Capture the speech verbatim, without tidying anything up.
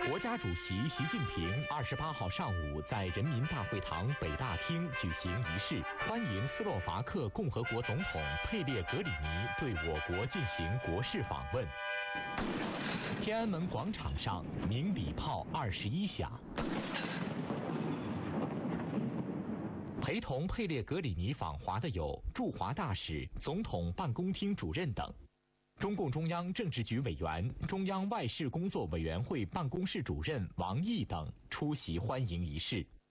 国家主席习近平二十八号上午在人民大会堂北大厅举行仪式，欢迎斯洛伐克共和国总统佩列格里尼对我国进行国事访问。天安门广场上鸣礼炮二十一响。陪同佩列格里尼访华的有驻华大使、总统办公厅主任等。中共中央政治局委员、中央外事工作委员会办公室主任王毅等出席欢迎仪式。